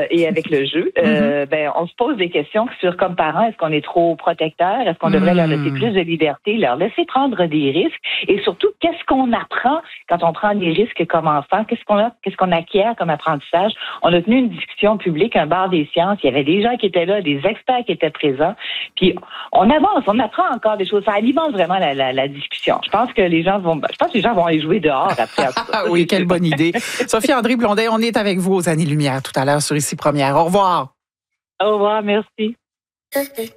et avec le jeu, on se pose des questions sur, comme parents, est-ce qu'on est trop protecteur? Est-ce qu'on devrait leur laisser plus de liberté, leur laisser prendre des risques? Et surtout, qu'est-ce qu'on apprend quand on prend des risques comme enfant? Qu'est-ce qu'on acquiert comme apprentissage? On a tenu une discussion publique, un bar des sciences. Il y avait des gens qui étaient là, des experts qui étaient présents. Puis, on avance, on apprend encore des choses. Ça alimente vraiment la discussion. Je pense que les gens vont aller jouer dehors après. Oui, quelle bonne idée. Sophie-André Blondet, on est avec vous aux Années-Lumière tout à l'heure sur Ici Première. Au revoir. Au revoir, merci.